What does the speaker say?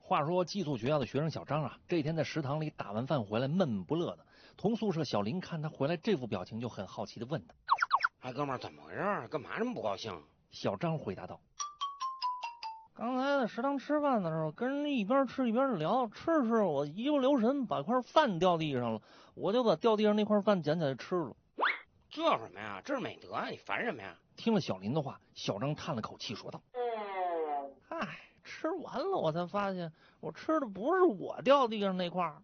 话说寄宿学校的学生小张啊，这天在食堂里打完饭回来，闷闷不乐的。同宿舍小林看他回来这副表情，就很好奇的问他：“ 哎，哥们儿，怎么回事？干嘛这么不高兴？” 小张回答道：“刚才在食堂吃饭的时候，跟人一边吃一边聊，吃我一不留神把块饭掉地上了，我就把掉地上那块饭捡起来吃了。” 这什么呀？这是美德啊！你烦什么呀？ 听了小林的话，小张叹了口气说道：“唉，吃完了我才发现，我吃的不是我掉地上那块，